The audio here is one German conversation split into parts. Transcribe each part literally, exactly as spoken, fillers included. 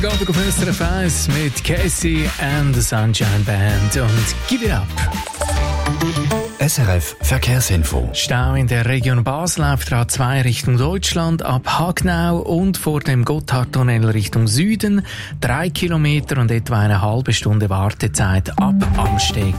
Gabel auf S R F eins mit Casey and the Sunshine Band und Give It Up. S R F Verkehrsinfo. Stau in der Region Basel auf der A zwei Richtung Deutschland ab Hagnau und vor dem Gotthardtunnel Richtung Süden. Drei Kilometer und etwa eine halbe Stunde Wartezeit ab Amsteg.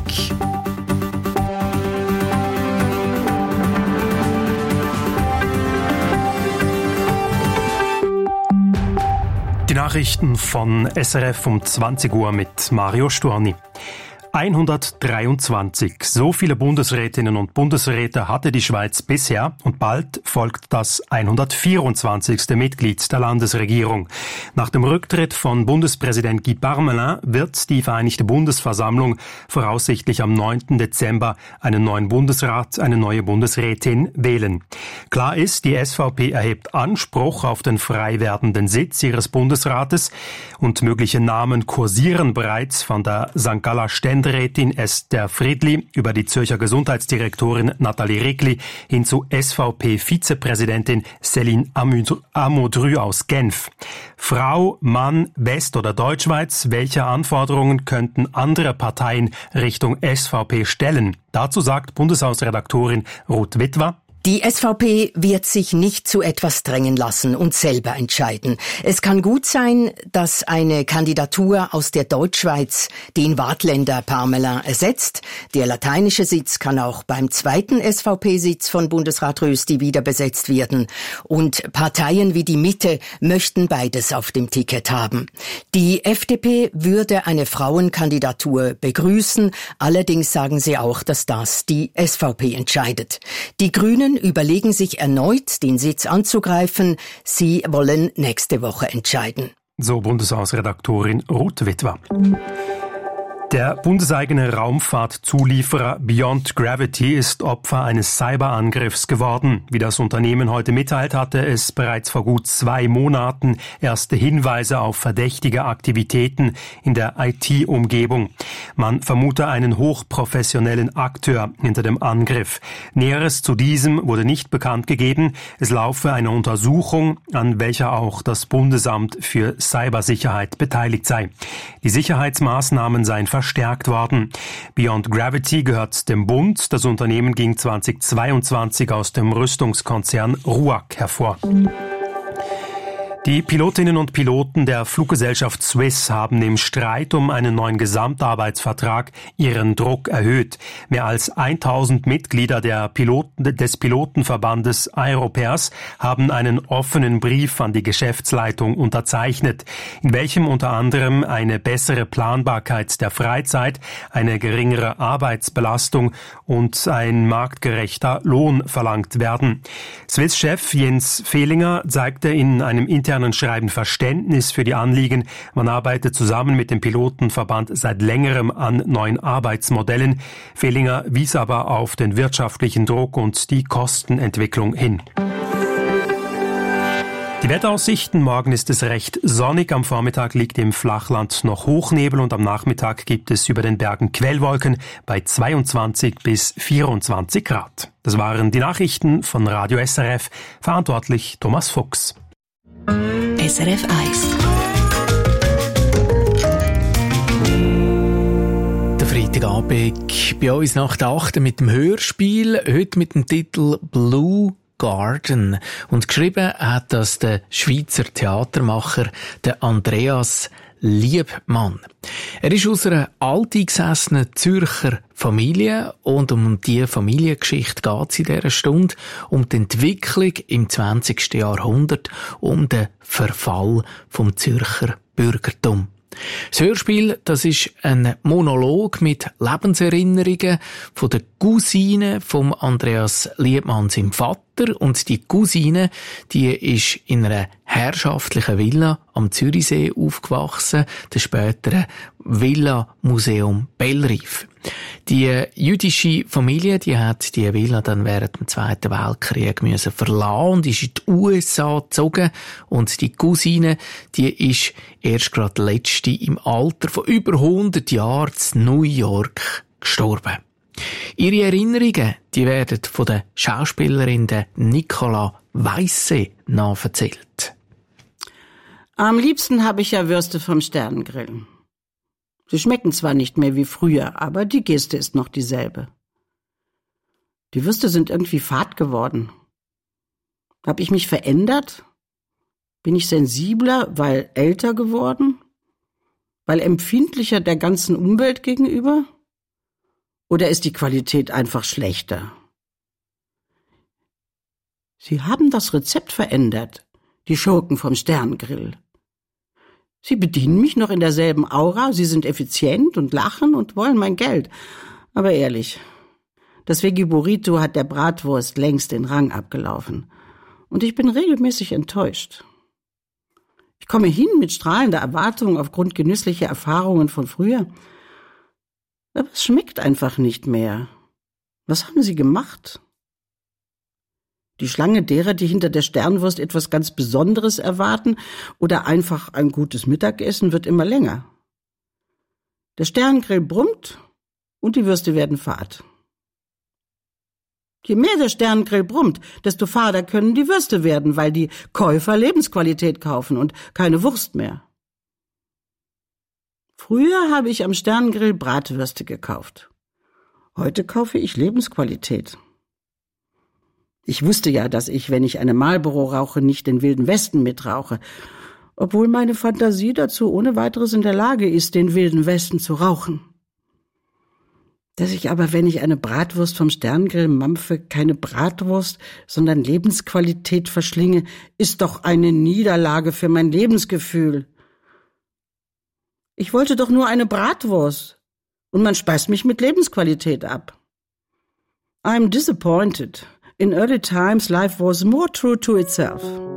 Die Nachrichten von S R F um zwanzig Uhr mit Mario Storni. hundertdreiundzwanzig. So viele Bundesrätinnen und Bundesräte hatte die Schweiz bisher und bald folgt das hundertvierundzwanzigste Mitglied der Landesregierung. Nach dem Rücktritt von Bundespräsident Guy Parmelin wird die Vereinigte Bundesversammlung voraussichtlich am neunten Dezember einen neuen Bundesrat, eine neue Bundesrätin wählen. Klar ist, die S V P erhebt Anspruch auf den frei werdenden Sitz ihres Bundesrates und mögliche Namen kursieren bereits von der Sankt Galler Ständerätin Esther Friedli über die Zürcher Gesundheitsdirektorin Nathalie Rickli hin zu S V P-Vizepräsidentin Céline Amodru aus Genf. Frau, Mann, West- oder Deutschschweiz, welche Anforderungen könnten andere Parteien Richtung S V P stellen? Dazu sagt Bundeshausredaktorin Ruth Witwer: Die S V P wird sich nicht zu etwas drängen lassen und selber entscheiden. Es kann gut sein, dass eine Kandidatur aus der Deutschschweiz den Waadtländer Parmelin ersetzt. Der lateinische Sitz kann auch beim zweiten S V P-Sitz von Bundesrat Rösti wieder besetzt werden. Und Parteien wie die Mitte möchten beides auf dem Ticket haben. Die F D P würde eine Frauenkandidatur begrüßen. Allerdings sagen sie auch, dass das die S V P entscheidet. Die Grünen überlegen sich erneut, den Sitz anzugreifen. Sie wollen nächste Woche entscheiden. So Bundeshausredaktorin Ruth Witwer. Der bundeseigene Raumfahrtzulieferer Beyond Gravity ist Opfer eines Cyberangriffs geworden. Wie das Unternehmen heute mitteilt, hatte es bereits vor gut zwei Monaten erste Hinweise auf verdächtige Aktivitäten in der I T-Umgebung. Man vermute einen hochprofessionellen Akteur hinter dem Angriff. Näheres zu diesem wurde nicht bekannt gegeben. Es laufe eine Untersuchung, an welcher auch das Bundesamt für Cybersicherheit beteiligt sei. Die Sicherheitsmaßnahmen seien verstärkt worden. Beyond Gravity gehört dem Bund. Das Unternehmen ging zweitausendzweiundzwanzig aus dem Rüstungskonzern R U A C hervor. Die Pilotinnen und Piloten der Fluggesellschaft Swiss haben im Streit um einen neuen Gesamtarbeitsvertrag ihren Druck erhöht. Mehr als tausend Mitglieder der Piloten, des Pilotenverbandes Aeropairs haben einen offenen Brief an die Geschäftsleitung unterzeichnet, in welchem unter anderem eine bessere Planbarkeit der Freizeit, eine geringere Arbeitsbelastung und ein marktgerechter Lohn verlangt werden. Swiss-Chef Jens Fehlinger zeigte in einem internen Schreiben Verständnis für die Anliegen. Man arbeitet zusammen mit dem Pilotenverband seit längerem an neuen Arbeitsmodellen. Fehlinger wies aber auf den wirtschaftlichen Druck und die Kostenentwicklung hin. Die Wetteraussichten: Morgen ist es recht sonnig, am Vormittag liegt im Flachland noch Hochnebel und am Nachmittag gibt es über den Bergen Quellwolken bei zweiundzwanzig bis vierundzwanzig Grad. Das waren die Nachrichten von Radio S R F, verantwortlich Thomas Fuchs. S R F eins. Der Freitagabend bei uns nach der acht mit dem Hörspiel, heute mit dem Titel Blue Garden. Und geschrieben hat das der Schweizer Theatermacher, der Andreas Liebmann. Er ist aus einer alteingesessenen Zürcher Familie und um die Familiengeschichte geht es in dieser Stunde, um die Entwicklung im zwanzigsten Jahrhundert, um den Verfall vom Zürcher Bürgertum. Das Hörspiel, das ist ein Monolog mit Lebenserinnerungen von der Cousine von Andreas Liebmann, seinem Vater. Und die Cousine, die ist in einer herrschaftlichen Villa am Zürichsee aufgewachsen, der späteren Villa Museum Bellrive. Die jüdische Familie, die hat die Villa dann während dem Zweiten Weltkrieg müssen verlassen und ist in die U S A gezogen. Und die Cousine, die ist erst gerade letzte im Alter von über hundert Jahren in New York gestorben. Ihre Erinnerungen, die werden von der Schauspielerin Nicola Weisse nacherzählt. Am liebsten habe ich ja Würste vom Sternengrill. Sie schmecken zwar nicht mehr wie früher, aber die Geste ist noch dieselbe. Die Würste sind irgendwie fad geworden. Habe ich mich verändert? Bin ich sensibler, weil älter geworden? Weil empfindlicher der ganzen Umwelt gegenüber? Oder ist die Qualität einfach schlechter? Sie haben das Rezept verändert, die Schurken vom Sternengrill. Sie bedienen mich noch in derselben Aura, sie sind effizient und lachen und wollen mein Geld. Aber ehrlich, das Veggie Burrito hat der Bratwurst längst den Rang abgelaufen. Und ich bin regelmäßig enttäuscht. Ich komme hin mit strahlender Erwartung aufgrund genüsslicher Erfahrungen von früher. Aber es schmeckt einfach nicht mehr. Was haben Sie gemacht? Die Schlange derer, die hinter der Sternwurst etwas ganz Besonderes erwarten oder einfach ein gutes Mittagessen, wird immer länger. Der Sternengrill brummt und die Würste werden fad. Je mehr der Sternengrill brummt, desto fader können die Würste werden, weil die Käufer Lebensqualität kaufen und keine Wurst mehr. Früher habe ich am Sternengrill Bratwürste gekauft. Heute kaufe ich Lebensqualität. Ich wusste ja, dass ich, wenn ich eine Marlboro rauche, nicht den Wilden Westen mitrauche, obwohl meine Fantasie dazu ohne weiteres in der Lage ist, den Wilden Westen zu rauchen. Dass ich aber, wenn ich eine Bratwurst vom Sternengrill mampfe, keine Bratwurst, sondern Lebensqualität verschlinge, ist doch eine Niederlage für mein Lebensgefühl. Ich wollte doch nur eine Bratwurst und man speist mich mit Lebensqualität ab. I'm disappointed. In early times, life was more true to itself.